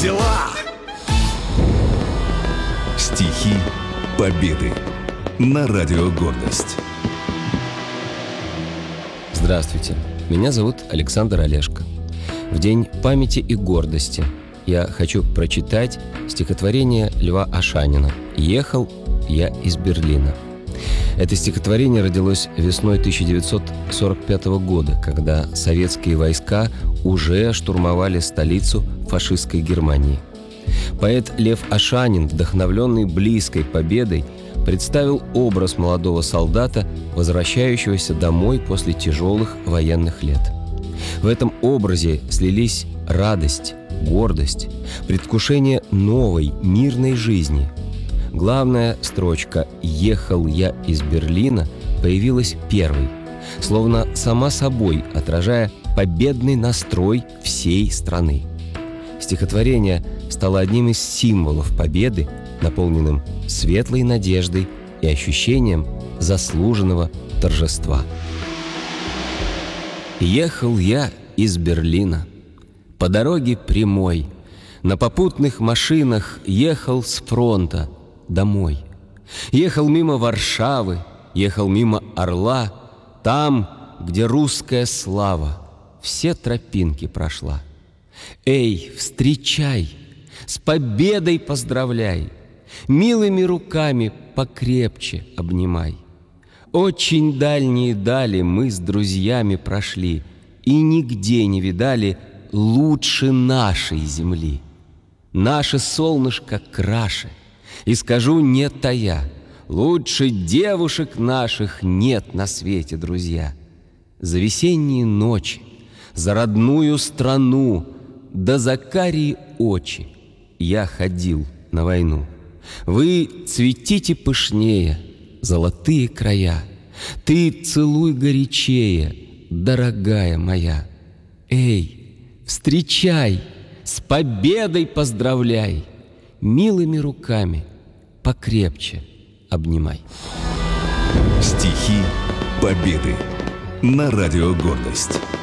дела? Стихи Победы на Радио Гордость. Здравствуйте, меня зовут Александр Олешко. В День памяти и гордости я хочу прочитать стихотворение Льва Ашанина «Ехал я из Берлина». Это стихотворение родилось весной 1945 года, когда советские войска уже штурмовали столицу фашистской Германии. Поэт Лев Ашанин, вдохновленный близкой победой, представил образ молодого солдата, возвращающегося домой после тяжелых военных лет. В этом образе слились радость, гордость, предвкушение новой мирной жизни. Главная строчка «Ехал я из Берлина» появилась первой, словно сама собой отражая победный настрой всей страны. Стихотворение стало одним из символов победы, наполненным светлой надеждой и ощущением заслуженного торжества. Ехал я из Берлина по дороге прямой, на попутных машинах ехал с фронта домой. Ехал мимо Варшавы, ехал мимо Орла, там, где русская слава все тропинки прошла. Эй, встречай, с победой поздравляй, милыми руками покрепче обнимай. Очень дальние дали мы с друзьями прошли и нигде не видали лучше нашей земли. Наше солнышко краше, и скажу не тая, лучше девушек наших нет на свете, друзья. За весенние ночи, за родную страну, да за карие очи я ходил на войну. Вы цветите пышнее, золотые края, ты целуй горячее, дорогая моя. Эй, встречай, с победой поздравляй, милыми руками покрепче обнимай. Стихи Победы на Радио Гордость.